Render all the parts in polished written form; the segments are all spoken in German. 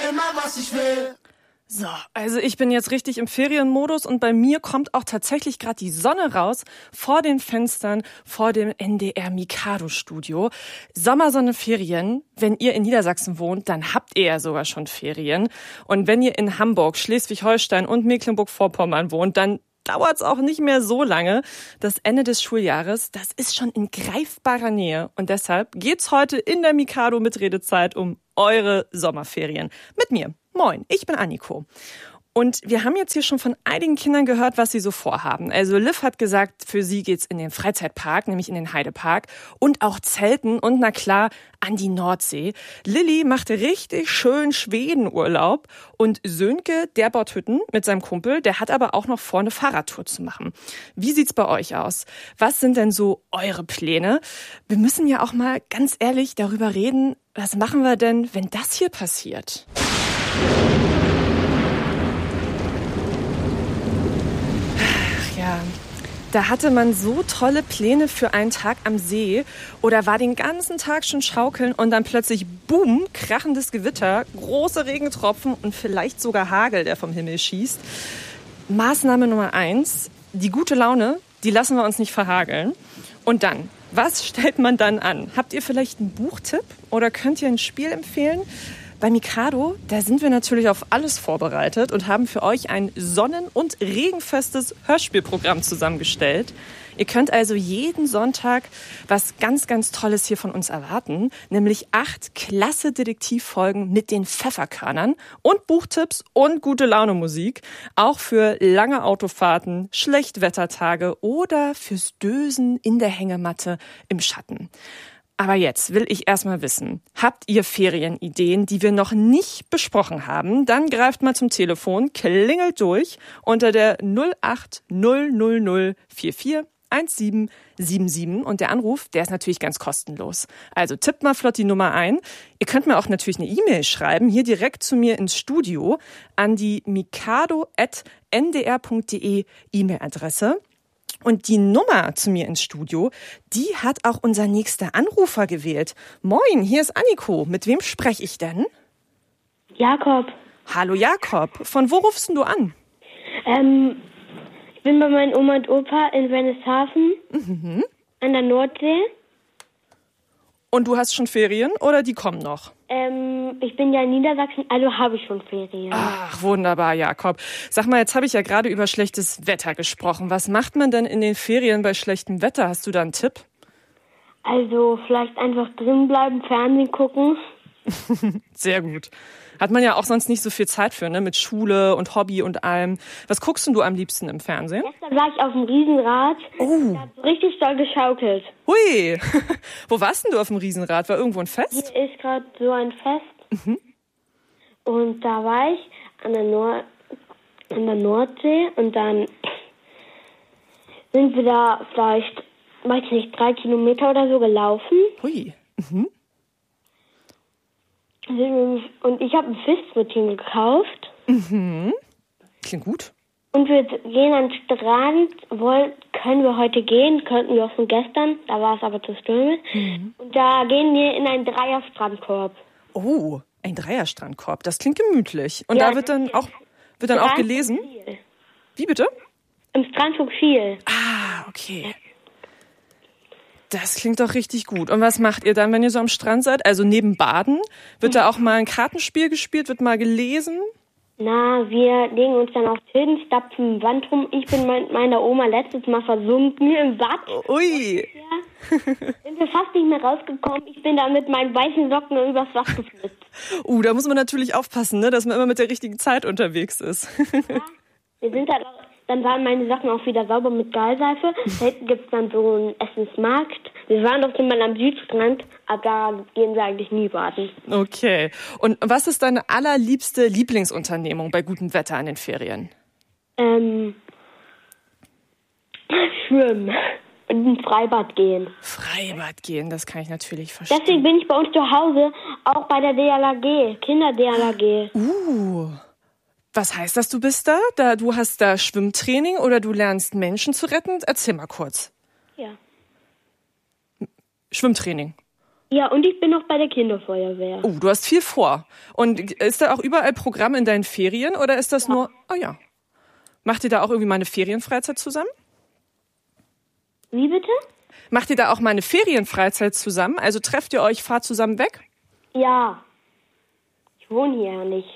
immer, was ich will. So, also ich bin jetzt richtig im Ferienmodus und bei mir kommt auch tatsächlich gerade die Sonne raus vor den Fenstern, vor dem NDR Mikado Studio. Sommersonne, Ferien. Wenn ihr in Niedersachsen wohnt, dann habt ihr ja sogar schon Ferien. Und wenn ihr in Hamburg, Schleswig-Holstein und Mecklenburg-Vorpommern wohnt, dann dauert's auch nicht mehr so lange. Das Ende des Schuljahres, das ist schon in greifbarer Nähe. Und deshalb geht's heute in der Mikado Mitredezeit um eure Sommerferien. Mit mir. Moin, ich bin Anniko. Und wir haben jetzt hier schon von einigen Kindern gehört, was sie so vorhaben. Also Liv hat gesagt, für sie geht's in den Freizeitpark, nämlich in den Heidepark und auch Zelten und na klar an die Nordsee. Lilly macht richtig schön Schwedenurlaub und Sönke, der baut Hütten mit seinem Kumpel, der hat aber auch noch vor, eine Fahrradtour zu machen. Wie sieht's bei euch aus? Was sind denn so eure Pläne? Wir müssen ja auch mal ganz ehrlich darüber reden, was machen wir denn, wenn das hier passiert? Ja, da hatte man so tolle Pläne für einen Tag am See oder war den ganzen Tag schon schaukeln und dann plötzlich, boom, krachendes Gewitter, große Regentropfen und vielleicht sogar Hagel, der vom Himmel schießt. Maßnahme Nummer 1, die gute Laune, die lassen wir uns nicht verhageln. Und dann, was stellt man dann an? Habt ihr vielleicht einen Buchtipp oder könnt ihr ein Spiel empfehlen? Bei Mikado, da sind wir natürlich auf alles vorbereitet und haben für euch ein sonnen- und regenfestes Hörspielprogramm zusammengestellt. Ihr könnt also jeden Sonntag was ganz, ganz Tolles hier von uns erwarten, nämlich 8 klasse Detektivfolgen mit den Pfefferkörnern und Buchtipps und gute Laune Musik, auch für lange Autofahrten, Schlechtwettertage oder fürs Dösen in der Hängematte im Schatten. Aber jetzt will ich erstmal wissen, habt ihr Ferienideen, die wir noch nicht besprochen haben? Dann greift mal zum Telefon, klingelt durch unter der 08000441777 und der Anruf, der ist natürlich ganz kostenlos. Also tippt mal flott die Nummer ein. Ihr könnt mir auch natürlich eine E-Mail schreiben, hier direkt zu mir ins Studio an die mikado@ndr.de E-Mail-Adresse. Und die Nummer zu mir ins Studio, die hat auch unser nächster Anrufer gewählt. Moin, hier ist Anniko. Mit wem spreche ich denn? Jakob. Hallo Jakob. Von wo rufst du an? Ich bin bei meinen Oma und Opa in Werneshafen an der Nordsee. Und du hast schon Ferien oder die kommen noch? Ich bin ja in Niedersachsen, also habe ich schon Ferien. Ach, wunderbar, Jakob. Sag mal, jetzt habe ich ja gerade über schlechtes Wetter gesprochen. Was macht man denn in den Ferien bei schlechtem Wetter? Hast du da einen Tipp? Also vielleicht einfach drin bleiben, Fernsehen gucken. Sehr gut. Hat man ja auch sonst nicht so viel Zeit für, ne? Mit Schule und Hobby und allem. Was guckst denn du am liebsten im Fernsehen? Gestern war ich auf dem Riesenrad. Oh. Da hat so richtig doll geschaukelt. Hui. Wo warst denn du auf dem Riesenrad? War irgendwo ein Fest? Hier ist gerade so ein Fest. Und da war ich an der Nordsee und dann sind wir da vielleicht, weiß nicht, 3 Kilometer oder so gelaufen. Hui. Und ich habe ein Fischbrötchen gekauft. Klingt gut. Und wir gehen an den Strand. Können wir heute gehen? Könnten wir auch schon gestern. Da war es aber zu stürmisch. Und da gehen wir in einen Dreier-Strandkorb. Oh, ein Dreierstrandkorb. Das klingt gemütlich. Und Ja, da wird dann auch gelesen? Viel. Wie bitte? Im Strandkorb viel. Ah, okay. Das klingt doch richtig gut. Und was macht ihr dann, wenn ihr so am Strand seid? Also neben Baden? Wird da auch mal ein Kartenspiel gespielt? Wird mal gelesen? Na, wir legen uns dann aufs hin, stapfen im Wand rum. Ich bin mit meiner Oma letztes Mal versunken im Bad. Ui. Ja. Sind wir fast nicht mehr rausgekommen. Ich bin da mit meinen weißen Socken übers Wasser geflitzt. Da muss man natürlich aufpassen, ne, dass man immer mit der richtigen Zeit unterwegs ist. Ja, wir sind dann waren meine Sachen auch wieder sauber mit Galseife. Da hinten gibt es dann so einen Essensmarkt. Wir waren doch schon mal am Südstrand, aber da gehen wir eigentlich nie baden. Okay. Und was ist deine allerliebste Lieblingsunternehmung bei gutem Wetter in den Ferien? Schwimmen und ins Freibad gehen. Freibad gehen, das kann ich natürlich verstehen. Deswegen bin ich bei uns zu Hause auch bei der DLRG, Kinder-DLRG. Was heißt das, du bist da? Du hast da Schwimmtraining oder du lernst Menschen zu retten? Erzähl mal kurz. Ja. Schwimmtraining. Ja, und ich bin noch bei der Kinderfeuerwehr. Oh, du hast viel vor. Und ist da auch überall Programm in deinen Ferien oder ist das nur... Oh ja. Macht ihr da auch irgendwie mal eine Ferienfreizeit zusammen? Wie bitte? Macht ihr da auch mal eine Ferienfreizeit zusammen? Also trefft ihr euch, fahrt zusammen weg? Ja. Ich wohne hier ja nicht.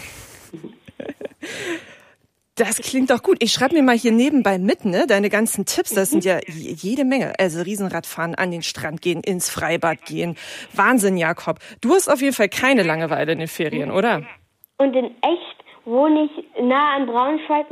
Das klingt doch gut. Ich schreibe mir mal hier nebenbei mit, ne? Deine ganzen Tipps, das sind ja jede Menge. Also Riesenradfahren, an den Strand gehen, ins Freibad gehen. Wahnsinn, Jakob. Du hast auf jeden Fall keine Langeweile in den Ferien, oder? Und in echt wohne ich nah an Braunschweig.